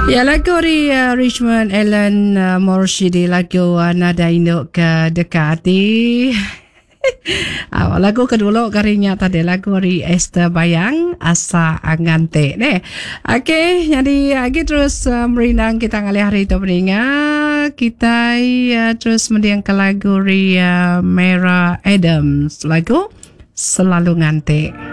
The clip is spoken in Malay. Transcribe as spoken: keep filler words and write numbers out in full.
Ya, lagu dari uh, Richmond Ellen uh, Morshidi, lagu uh, Nada Induk ke Dekati. Ah, lagu kedua karinya tadi lagu dari Esther Bayang Asa Angante ne. Okey, jadi lagi terus uh, merinang kita ngalih hari itu peningat kita uh, terus mendiang ke lagu dari uh, Mera Adams lagu Selalu Ngante.